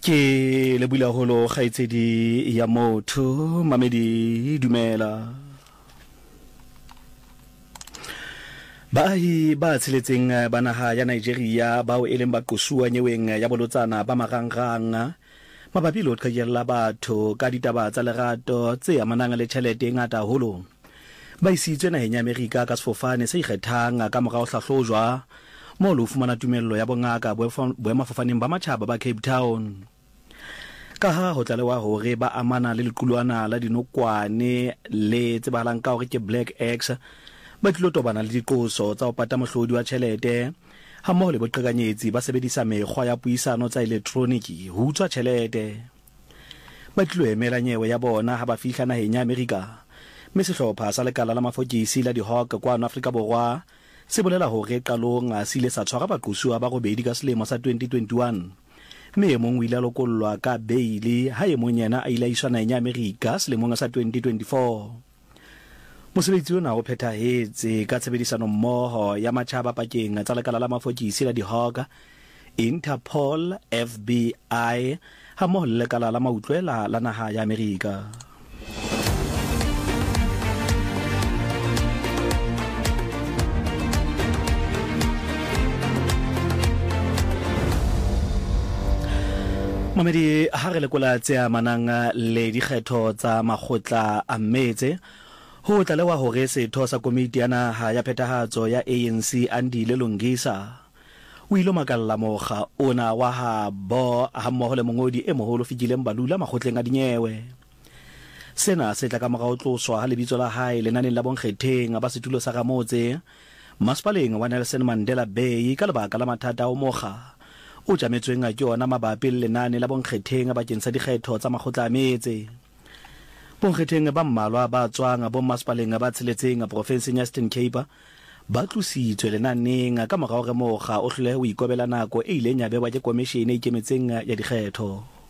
Ke le bula holo khaitsedi ya motho mamedi dumela Baahi ba tshiletseng ba naha ya Nigeria bao e leng baqosuwa nyeweng ya bolotsana ba marangrang mabapi le ho qhekella batho ka ditaba tsa lerato tse amanang le tjhelete e ngata haholo ba isitswe naheng ya Amerika ka sefofane se ikgethang ka morao hlahlojwa mo lo fumana tumello ya bongaka boemafofaneng ba matjhaba ba Cape Town ka ha ho tlalewa hore ba amana le lequlwana la dinokwane le tsebahalang ka hore ke Black X ba tlilo tobana le diqoso tsa ho pata mohlodi wa tjhelete ha mmoho le boqhekanyetsi ba sebedisa mekgwa ya puisano tsa elektroniki ho utswa tjhelete ba tlilo emela nyewe ya bona ha ba fihla naheng ya Amerika mme sehlopha sa lekala la mafokisi la di-Hawk kwa Afrika Borwa se bolela hore qalong a sile sa tshwara baqosuwa ba robedi ka selemo sa 2021 mme e mong o ile a lokollwa ka beili ha e mong yena a ile a iswa naheng ya Amerika selemong sa 2024 mosebetsi ona o phethahetse ka tshebedisano mmoho ya matjhaba pakeng tsa lekala la mafokisi la di-Hawk, Interpol, FBI ha mmoho le lekala la mautlwela la naha ya Amerika. Mamedi ha re lekola tse amanang le dikgetho tsa makgotla a mmetse ho tlalewa hore setho sa komiti ya naha ya phethahatso ya ANC Andile Lungisa o ile makalla mokga ona wa habo ha mmoho le mongodi e moholo fikileng balula makgotleng a dinyewe sena se tla ka morao tloswa ha lebitso la hae lenaneng la bonkgetheng ba setulo sa Ramotse Masipaleng wa Nelson Mandela Bay ka lebaka la mathata o mokga o jametsweng a ke ona mabapi le lenane la bonkgetheng bakeng sa dikgetho tsa makgotla a metse bonkgetheng ba mmalwa ba tswang bo Masipaleng ba tseletseng profenseng ya Eastern Cape ba tlositswe lenaneng ka morao re mokga o hloleha ho ikobela nako e ileng ya bewa ke komishene e ikemetseng ya dikgetho.